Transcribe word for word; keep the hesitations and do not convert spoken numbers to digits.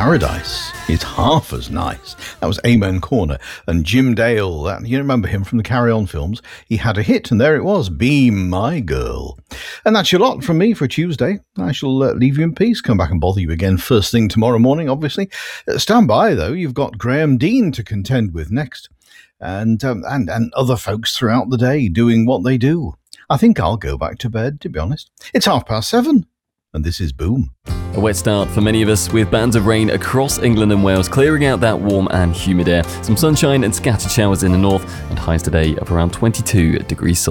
Paradise is half as nice. That was Amen Corner and Jim Dale. That, you remember him from the Carry On films. He had a hit, and there it was, Be My Girl. And that's your lot from me for Tuesday. I shall uh, leave you in peace. Come back and bother you again first thing tomorrow morning, obviously. Uh, stand by, though. You've got Graham Dean to contend with next. And, um, and, and other folks throughout the day doing what they do. I think I'll go back to bed, to be honest. It's half past seven. And this is Boom. A wet start for many of us, with bands of rain across England and Wales clearing out that warm and humid air. Some sunshine and scattered showers in the north, and highs today of around twenty-two degrees Celsius.